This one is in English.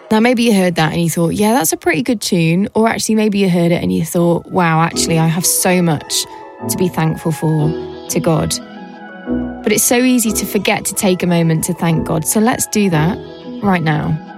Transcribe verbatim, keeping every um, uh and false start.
Now, maybe you heard that and you thought, yeah, that's a pretty good tune. Or actually, maybe you heard it and you thought, wow, actually, I have so much to be thankful for to God. But it's so easy to forget to take a moment to thank God. So let's do that right now.